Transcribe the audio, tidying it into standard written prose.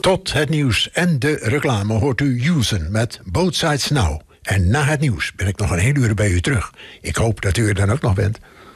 Tot het nieuws en de reclame hoort u Usen met Both Sides Now. En na het nieuws ben ik nog een heel uur bij u terug. Ik hoop dat u er dan ook nog bent.